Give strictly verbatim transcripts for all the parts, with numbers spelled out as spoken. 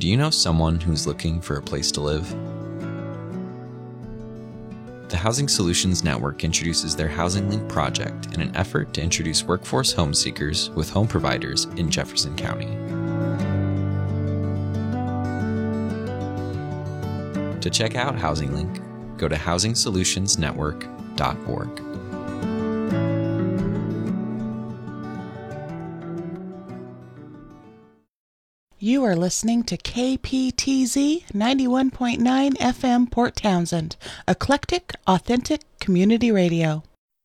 Do you know someone who's looking for a place to live? The Housing Solutions Network introduces their Housing Link project in an effort to introduce workforce home seekers with home providers in Jefferson County. To check out Housing Link, go to housing solutions network dot org. You are listening to K P T Z ninety-one point nine F M Port Townsend, eclectic, authentic community radio.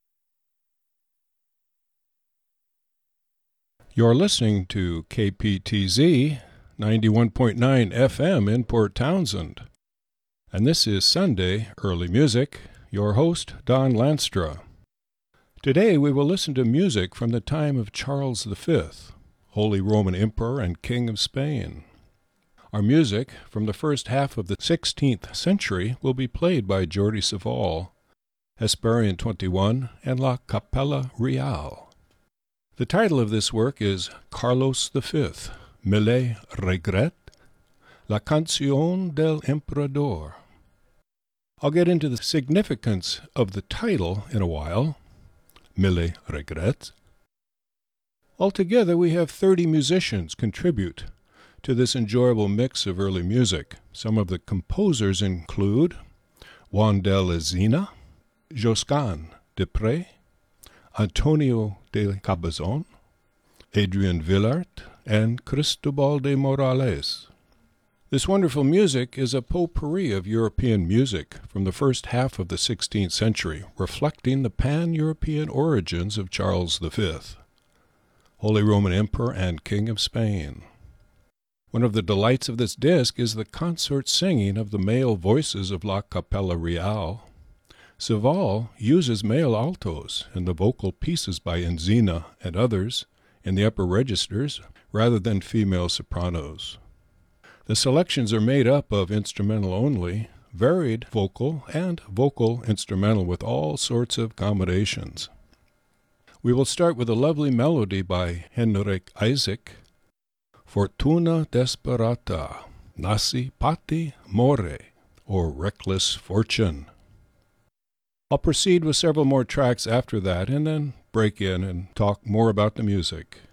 You're listening to K P T Z ninety-one point nine F M in Port Townsend. And this is Sunday Early Music, your host, Don Lanstra. Today we will listen to music from the time of Charles the Fifth, Holy Roman Emperor and King of Spain. Our music from the first half of the sixteenth century will be played by Jordi Savall, Hesperian twenty-one, and La Capella Real. The title of this work is Carlos the Fifth, Mille Regret, La Canción del Emperador. I'll get into the significance of the title in a while, Mille Regrets. Altogether, we have thirty musicians contribute to this enjoyable mix of early music. Some of the composers include Juan de Lezina, Josquin de Pré, Antonio de Cabazon, Adrian Villart, and Cristobal de Morales. This wonderful music is a potpourri of European music from the first half of the sixteenth century, reflecting the pan-European origins of Charles the Fifth, Holy Roman Emperor and King of Spain. One of the delights of this disc is the consort singing of the male voices of La Capella Real. Savall uses male altos in the vocal pieces by Enzina and others in the upper registers rather than female sopranos. The selections are made up of instrumental only, varied vocal, and vocal instrumental with all sorts of combinations. We will start with a lovely melody by Henrik Isaac, Fortuna Desperata, Nasi Pati More, or Reckless Fortune. I'll proceed with several more tracks after that and then break in and talk more about the music.